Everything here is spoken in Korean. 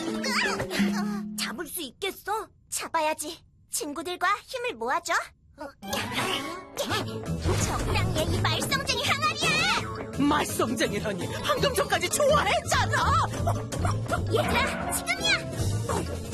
잡을 수 있겠어? 잡아야지. 친구들과 힘을 모아줘. 적당히 이 말썽쟁이 항아리야! 말썽쟁이라니, 방금 전까지 좋아했잖아. 얘들아, 지금이야!